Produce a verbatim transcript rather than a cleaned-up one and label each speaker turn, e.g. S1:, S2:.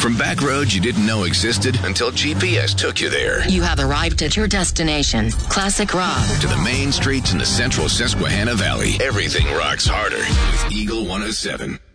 S1: From back roads you didn't know existed until G P S took you there.
S2: You have arrived at your destination, Classic Rock.
S1: To the main streets in the central Susquehanna Valley, everything rocks harder with Eagle one oh seven.